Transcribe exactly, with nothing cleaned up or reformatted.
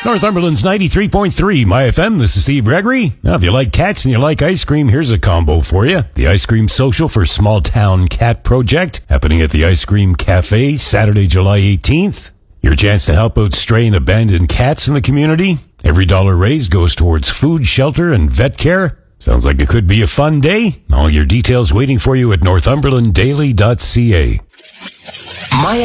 Northumberland's ninety-three point three, My F M. This is Steve Gregory. Now, if you like cats and you like ice cream, here's a combo for you. The Ice Cream Social for Small Town Cat Project, happening at the Ice Cream Cafe, Saturday, July eighteenth. Your chance to help out stray and abandoned cats in the community. Every dollar raised goes towards food, shelter, and vet care. Sounds like it could be a fun day. All your details waiting for you at northumberland daily dot c a. My